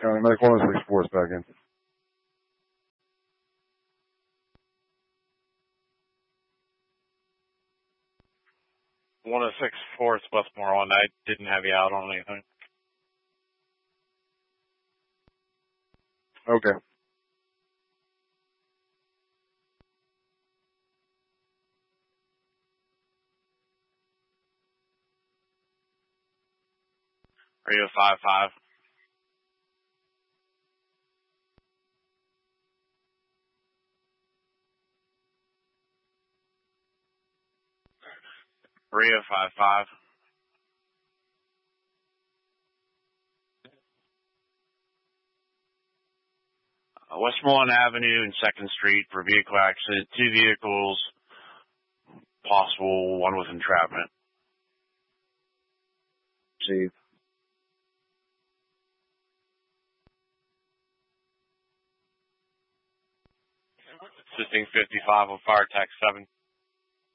County Medic 1064 is back in. 106 Westmore all night. Didn't have you out on anything. Okay. Radio 55. Radio 55. Westmoreland Avenue and 2nd Street for vehicle accident. 2 vehicles, possible, one with entrapment. Chief. Assisting 55 on fire tax 7.